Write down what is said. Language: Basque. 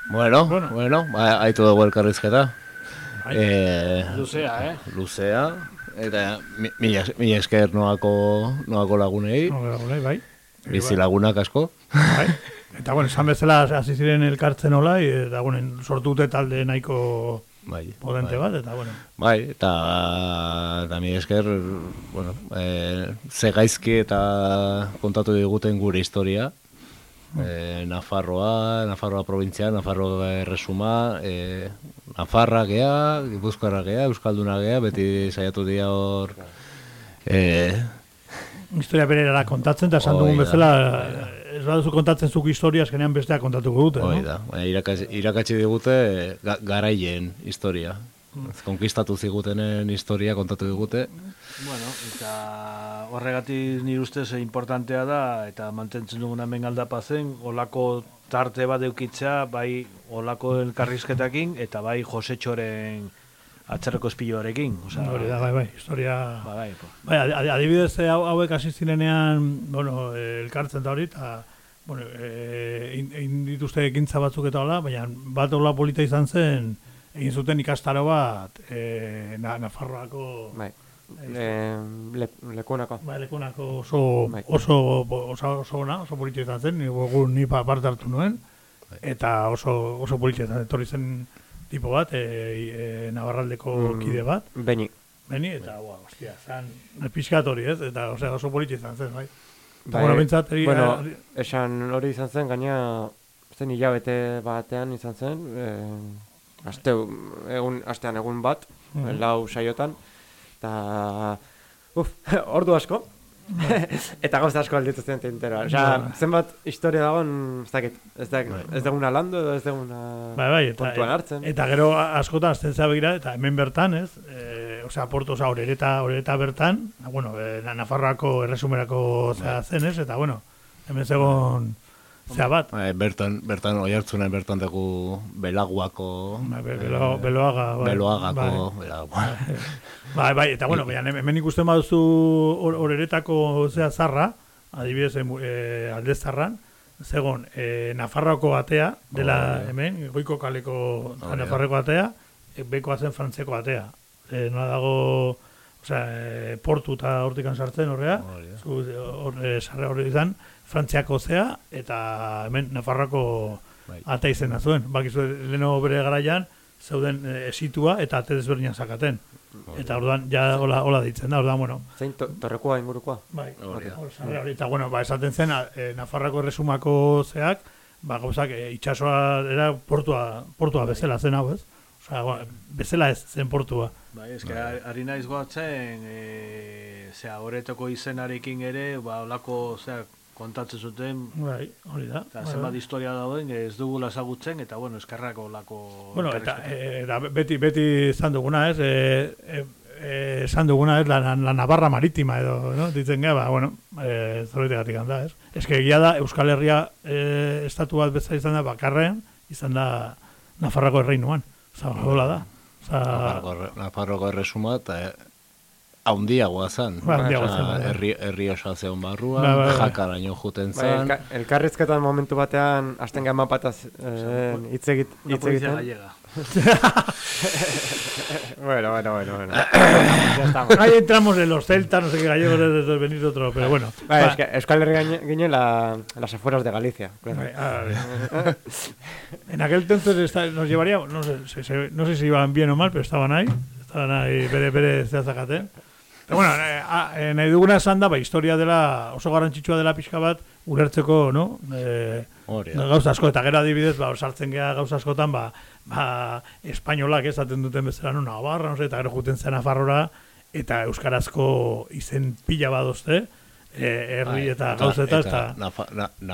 Bueno, haitu dugu elkarrizketa. Luzea, Luzea. Eta mila esker noako lagunei. Bai. Bizi lagunak asko. Bai. Eta, esan bezala hasi ziren elkartzen hola, eta, sortute talde nahiko potente bat, eta, Bai, eta mila esker, ze gaizki eta kontatu diguten gure historia. Nafarroa provintzia, Nafarroa erresuma, Nafarra gea, Gipuzkoarra gea, Euskalduna gea, beti saiatu dira hor... Historia berera kontatzen, eta esan dugun bezala, ez baduzu kontatzen zuk historia, azkenean besteak kontatuko dute, no? Da, irakatsi digute garaien historia. Konkistatu zigutenen historia kontatu digute. Eta horregatik nire ustez importantea da, eta mantentzen dugun hemen aldapazen, olako tarte bat eukitzea, bai olako elkarrizketakin, eta bai Josetxoren atzerreko espilloarekin. Hori da, bai, historia... Bai, adibidez hauek hasi zirenean, elkartzen da hori, eta, egin dituzte ekintza batzuk eta hola, baina bat hola polita izan zen, egin zuten ikastaro bat, Nafarroako... Bai, lekunako. Bai, lekunako oso polita izan zen, ni parte hartu nuen, eta oso polita izan zen, etorri zen tipo bat, Navarraldeko kide bat. Beni, eta, hostia, zan, pixkat hori ez, eta, oso polita izan zen, bai. Esan hori izan zen, gaina, zen hilabete batean izan zen, astean egun bat, lau saiotan, eta, ordu asko, eta gauza asko alditu zen tinteroa. Zenbat historia dagoen, ez daguna landu edo ez daguna kontuan hartzen. Eta gero askotan azten zabegira, eta hemen bertan, ez, horreta bertan, Nafarroako erresumerako zen, ez, eta, hemen zegoen zea bat. Bertan oihartzunen bertan dugu Belaguako... Beloagako... Bai, eta hemen ikusten baduzu horeretako zea zarra, adibidez alde zarran, zegoen Nafarroako atea, dela hemen, goiko kaleko Nafarroako atea, bekoa zen frantzeko atea. Nola dago, portu eta hortikan sartzen horrea, sarre hori izan, Frantziako zea, eta hemen Nafarroako atea izena zuen. Bakizu, leheno bere garaian, zeuden esitua eta ate desberdinak zakaten. Eta orduan, ja hola ditzen da, orduan, Zein, torrekoa ingurukoa? Bai, eta, esaten zen, Nafarroako erresumako zeak, gauzak, itxasoa era portua bezala zen hau, ez? Bezala ez zen portua. Bai, ez que ari naiz goatzen, horretako izenarekin ere, olako, kontatzen zuten. Bai, hori da. Eta zenbat historia dauden, ez dugula ezagutzen, eta, eskarrako olako... Eta beti izan duguna, ez? Esan duguna, ez? La Navarra Maritima, edo, no? Ditzen gara, zorritegatik handa, ez? Ez que egia da, Euskal Herria estatu bat bezala izan da, bakarrean, izan da Nafarroako erreinuan. Hola da. Nafarroako erresuma, eta haundiagoa zen. Herri osa zeon barruan, jakaraino juten zen. Elkarrizketan momentu batean, hasten gama pataz hitz egiten. Bueno. Ahí entramos en los celtas, no sé qué gallegos desde venir otro, pero bueno. Es que Euskal Herria guiño las afueras de Galicia. En aquel entonces nos llevaríamos, no sé si iban bien o mal, pero estaban ahí bere zehatzakaten. Pero nahi duguna esan da, historia dela, oso garrantzitsua dela pixka bat, ulertzeko, no? Gauza asko, eta gero adibidez, sartzen geha gauza askotan, espainolak esaten duten bezala, Navarra, eta gero juten zen Nafarrora, eta euskarazko izen pila badozte, herri eta gauzeta, eta...